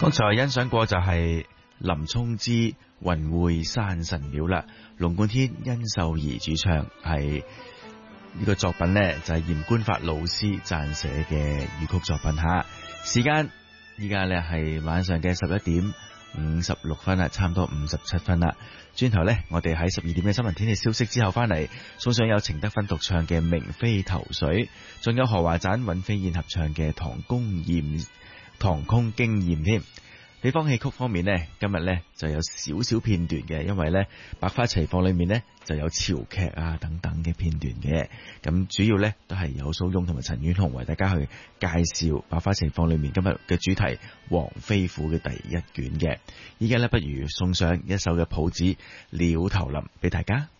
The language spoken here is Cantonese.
剛才欣賞過就係林沖之《雲會山神廟》啦，龍貫天、殷秀儀主唱，係呢個作品呢，就係嚴官發老師撰寫嘅粵曲作品吓。時間依家呢係晚上嘅11:56啦，差唔多57分啦。轉頭呢，我哋喺12點嘅新聞天氣消息之後翻嚟，送上有程德芬獨唱嘅《明妃投水》，仲有何華盞、尹飛燕合唱嘅《唐宮驚艷》添。地方戲曲方面呢，今日呢就有少少片段嘅，因為呢百花齊放裏面呢就有潮劇啊等等嘅片段嘅。咁主要呢都係有蘇翁同埋陳婉紅為大家去介紹百花齊放裏面今日嘅主題《黃飛虎》嘅第一卷嘅。依家呢，不如送上一首嘅譜子《鳥頭林》俾大家。